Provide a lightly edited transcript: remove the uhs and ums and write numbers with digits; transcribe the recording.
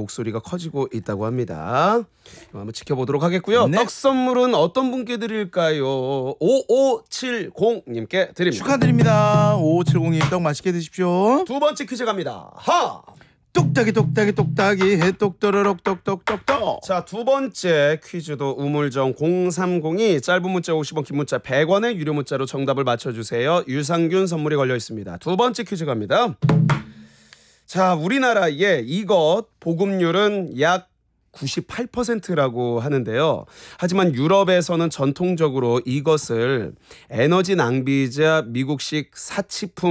목소리가 커지고 있다고 합니다. 한번 지켜보도록 하겠고요. 네. 떡 선물은 어떤 분께 드릴까요? 5570님께 드립니다. 축하드립니다. 5570님 떡 맛있게 드십시오. 두 번째 퀴즈 갑니다. 하! 똑딱이 똑딱이 똑딱이 해 똑떠러럭 똑똑똑똑. 자, 두 번째 퀴즈도 우물정 030이 짧은 문자 50원, 긴 문자 100원의 유료 문자로 정답을 맞춰주세요. 유산균 선물이 걸려 있습니다. 두 번째 퀴즈 갑니다. 자, 우리나라의 이것 보급률은 약 98%라고 하는데요. 하지만 유럽에서는 전통적으로 이것을 에너지 낭비이자 미국식 사치품